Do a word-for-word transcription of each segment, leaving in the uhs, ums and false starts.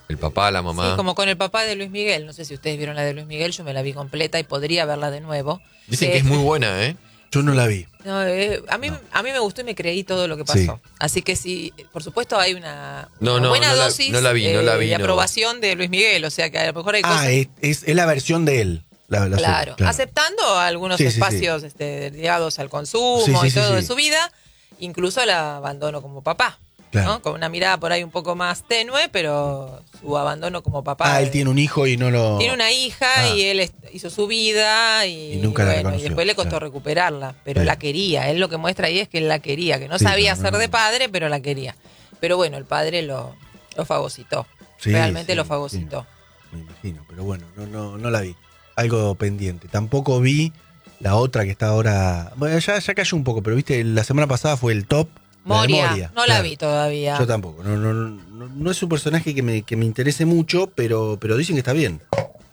El papá, la mamá. Sí, como con el papá de Luis Miguel. No sé si ustedes vieron la de Luis Miguel, yo me la vi completa y podría verla de nuevo. Dicen eh, que es muy buena, ¿eh? Yo no la vi. No, eh, a, mí, No. a mí me gustó y me creí todo lo que pasó. Sí. Así que sí, por supuesto hay una, No, una no, buena no la- dosis no la vi, no la vi, de no. aprobación de Luis Miguel. O sea que a lo mejor hay cosas... Ah, es, es, es la versión de él. La, la Claro, serie, aceptando algunos Sí, sí, sí. espacios este, dedicados al consumo Sí, sí, y sí, todo sí. de su vida, incluso el abandono como papá, Claro. ¿no? Con una mirada por ahí un poco más tenue, pero su abandono como papá. Ah, él tiene un hijo y no lo... Tiene una hija Ah. y él est- hizo su vida y, Y nunca la bueno, y reconoció, después le costó claro. recuperarla, pero Sí. la quería. Él lo que muestra ahí es que él la quería, que no Sí, sabía no, ser no, de no. padre, pero la quería. Pero bueno, el padre lo, lo fagocitó. Sí, Realmente sí, lo fagocitó. sí, me imagino, pero bueno, no, no, no la vi. Algo pendiente. Tampoco vi la otra que está ahora... Bueno, ya, ya cayó un poco, pero viste, la semana pasada fue el top. la de Moria, Moria, no la claro. vi todavía. Yo tampoco. No, no, no, no es un personaje que me, que me interese mucho, pero, pero dicen que está bien.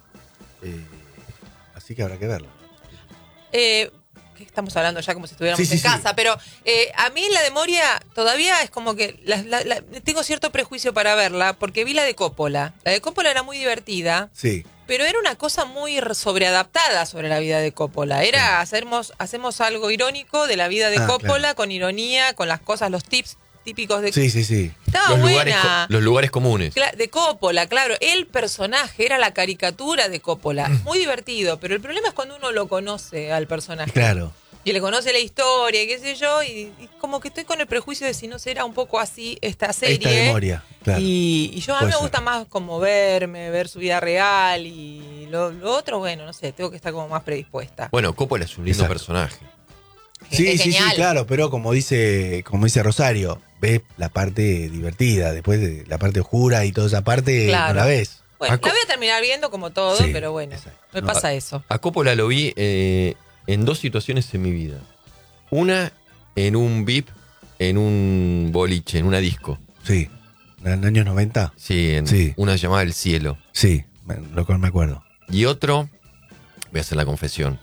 Eh, así que habrá que verlo. Eh, ¿qué estamos hablando ya como si estuviéramos Sí, sí, en sí. casa? Pero eh, a mí la de Moria todavía es como que la- la- la- tengo cierto prejuicio para verla, porque vi la de Coppola. La de Coppola era muy divertida, Sí. pero era una cosa muy re- sobreadaptada sobre la vida de Coppola. Era Claro. hacemos, hacemos algo irónico de la vida de Ah, Coppola, claro. con ironía, con las cosas, los tips típicos de Sí, sí, sí. Estaba Los buena. lugares, co- los lugares comunes. Cla- De Coppola, claro. El personaje era la caricatura de Coppola. Muy divertido, pero el problema es cuando uno lo conoce al personaje. Claro. Y le conoce la historia, y qué sé yo, y, y como que estoy con el prejuicio de si no será un poco así esta serie. Esta de Moria, claro. Y, y yo a mí Puede me ser. gusta más como verme, ver su vida real, y lo, lo otro, bueno, no sé, tengo que estar como más predispuesta. Bueno, Coppola es un lindo Exacto. personaje. Sí, Es sí, sí, genial. claro, pero como dice, como dice Rosario, ves la parte divertida, después de la parte oscura y toda esa parte Claro. no la ves. Bueno, A Co- la voy a terminar viendo como todo, Sí, pero bueno, exacto. me No, pasa eso. A Coppola lo vi eh, en dos situaciones en mi vida. Una en un V I P, en un boliche, en una disco. Sí. ¿En años noventa? Sí, en Sí. una llamada del cielo. Sí, me- lo cual me acuerdo. Y otro, voy a hacer la confesión.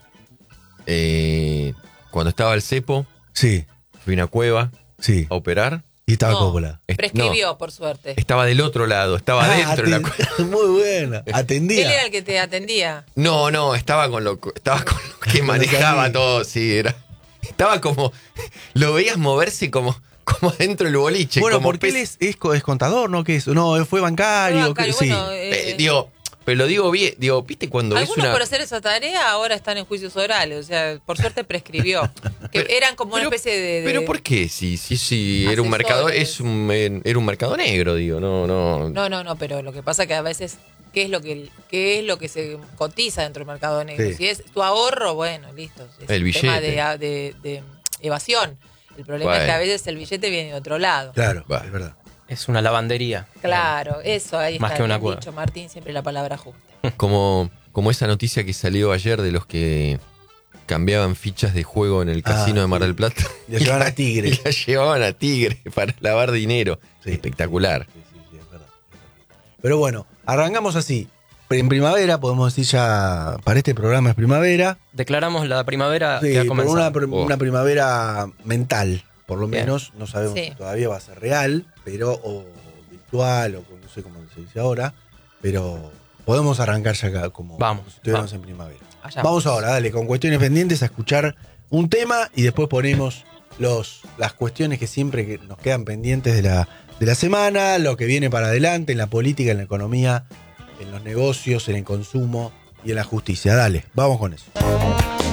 Eh, cuando estaba el cepo, Sí, fui a una cueva sí. a operar. Y estaba No. Coppola. Est- Prescribió, no, por suerte. estaba del otro lado, estaba Ah, dentro de la aten- cueva. Muy buena. Él Atendía. era el que te atendía. No, no, estaba con lo, estaba con lo que Con lo manejaba que- todo, sí, era. Estaba como, lo veías moverse como, como dentro del boliche. Bueno, como porque él pez- es, es, co- es contador, ¿no? ¿Qué es? No, fue bancario. Fue bancario, que- sí. bueno, eh, Eh, digo, pero lo digo bien, digo, ¿viste cuando es algunos una. por hacer esa tarea ahora están en juicios orales, o sea, por suerte prescribió. Que Pero- eran como una pero- especie de, de- ¿Pero por qué? Si, si, si era un Asesores. mercado, es un, eh, era un mercado negro, digo, no, no. No, no, no, pero lo que pasa que a veces, ¿qué es lo que qué es lo que se cotiza dentro del mercado negro? Sí. Si es tu ahorro, bueno, listo. Es El un tema billete. de, de- de evasión. El problema es Bueno. que a veces el billete viene de otro lado. Claro, Va. es verdad. Es una lavandería. Claro, eso, ahí Más está que una bien cueva. dicho, Martín, siempre la palabra justa. Como, como esa noticia que salió ayer de los que cambiaban fichas de juego en el Ah, casino de Mar sí. del Plata. Y la llevaban a Tigre. Y la llevaban a Tigre para lavar dinero. Sí. Espectacular. Sí, sí, sí, es verdad, es verdad. Pero bueno, arrancamos así. En primavera, podemos decir ya, para este programa es primavera. Declaramos la primavera Sí, que ha pero comenzado. una, pr- Oh. una primavera mental, por lo Bien. menos. No sabemos Sí. si todavía va a ser real, pero o virtual, o no sé cómo se dice ahora. Pero podemos arrancar ya acá como, Vamos, como si estuviéramos vamos. en primavera. Allá Vamos ahora, dale, con cuestiones pendientes a escuchar un tema y después ponemos los, las cuestiones que siempre que nos quedan pendientes de la, de la semana, lo que viene para adelante en la política, en la economía, en los negocios, en el consumo y en la justicia. Dale, vamos con eso.